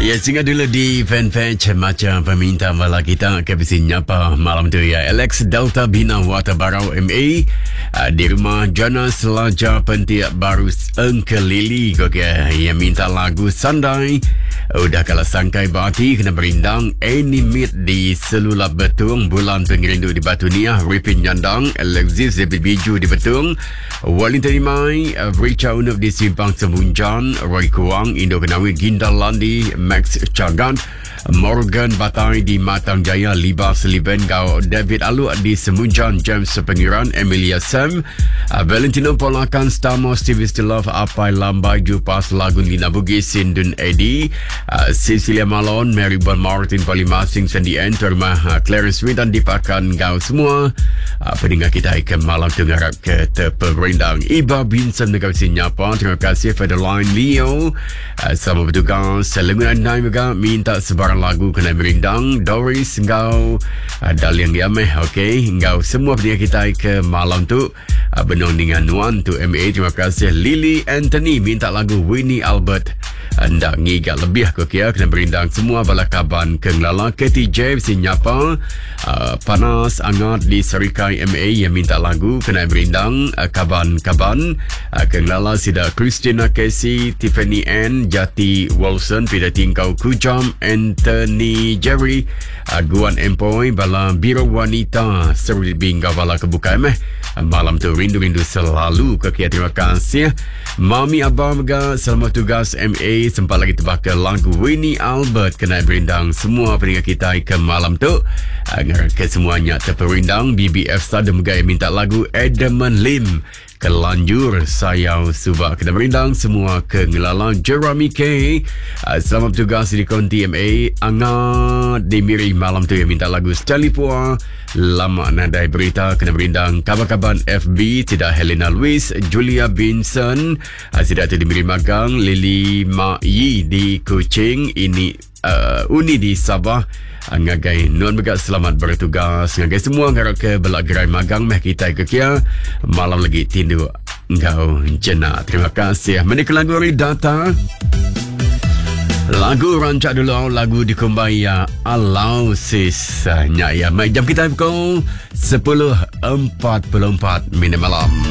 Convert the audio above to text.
Ya, singgah dulu di fanpage macam peminta malah kita ke nyapa malam tu ya. Alex Delta Bina Wata Barau MA di rumah Jana Selaja Pentiak Baru Engkelili kok ya. Yang minta lagu Sandai. Udah kalah sangkai bati kena berindang Animate di Selulap Betung Bulan Pengerindu di Batu Niah Ripin Nyandang Alexis Zebid Biju di Betung Wellington Imai Richa Unup di Simpang Semunjan Roy Kuang Indo Kenawi Ginda Landi Max Chagan Morgan Batai di Matang Jaya Libas Liben Gau David Alu di Semunjan James Pengiran Emilia Sam Valentino Polakan Stamo Stevie Stilov Apai Lambai Jupas Lagun Lina Bugis Sindun Edi Cecilia Malon Mary Bon Martin Palimasing Sandy N Terma Clarence Witan dipakan Gau semua pendengar kita ikan malam tu ngarap ke terperindang Iba Binson negara Sinyapa. Terima kasih Federline Leo sama bertugas Selenggunan Nai juga minta sebarang lagu kena berindang Doris Ngau Dalian Diameh okay Ngau semua pendengar kita ke malam tu benong dengan Nuan tu MA. Terima kasih Lily Anthony minta lagu Winnie Albert anda ngigak lebih kok ya kena berindang semua balakaban kenglala KTJ Sinyapa panas angat di Serikai MA yang minta lagu kena berindang kaban-kaban kenglala sida Christina Casey Tiffany Ann Jati Wilson Pida Tingkau Kujam Anthony Jerry Guan Empoy bala Biro Wanita Seri Bingga bala kebuka malam tu rindu-rindu selalu kok ya. Terima kasih Mami Abah Mega selamat tugas MA sempat lagi terbakar lagu Winnie Albert kena berindang semua pendengar kita ke malam tu agar ke semuanya terperindang. BBF Sada Megay minta lagu Edmund Lim Kelanjur Sayau Subak kena berindang semua ke ngelalang Jeremy K selamat tugas di konti MA. Angat Demiri malam tu yang minta lagu Stalipua Lama Nadai Berita kena berindang kabar-kabar FB tidak Helena Louis Julia Binson tidak tu Demiri Magang Lily Ma Yi di Kuching ini Uni di Sabah ngagai Nuan Begat selamat bertugas ngagai semua ngarap ke belak gerai magang meh kita ke kia malam lagi tindu engkau jena. Terima kasih menikah lagu Ridata lagu rancak dulu lagu dikumbai ya Alau Sis Nyaya jam kita pukul 10.44 malam.